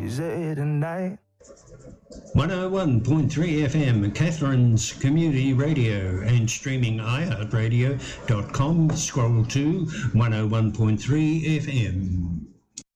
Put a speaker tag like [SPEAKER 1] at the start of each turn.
[SPEAKER 1] Is it a night?
[SPEAKER 2] 101.3 FM, Catherine's Community Radio, and streaming iHeartRadio.com. Scroll to 101.3 FM.